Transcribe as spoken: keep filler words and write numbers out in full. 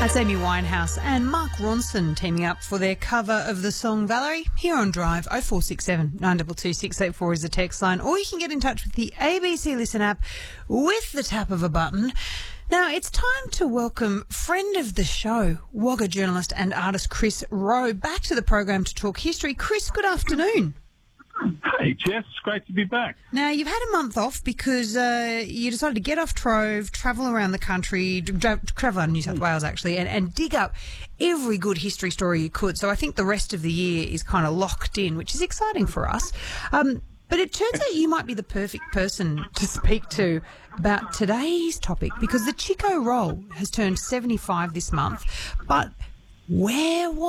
That's Amy Winehouse and Mark Ronson teaming up for their cover of the song Valerie here on Drive. oh four six seven, nine two two, six eight four is the text line, or you can get in touch with the A B C Listen app with the tap of a button. Now, it's time to welcome friend of the show, Wagga journalist and artist Chris Rowe, back to the program to talk history. Chris, good afternoon. Hey, Jess, it's great to be back. Now, you've had a month off because uh, you decided to get off Trove, travel around the country, tra- travel around New South Wales, actually, and, and dig up every good history story you could. So I think the rest of the year is kind of locked in, which is exciting for us. Um, but it turns out you might be the perfect person to speak to about today's topic, because the Chiko Roll has turned seventy-five this month. But where was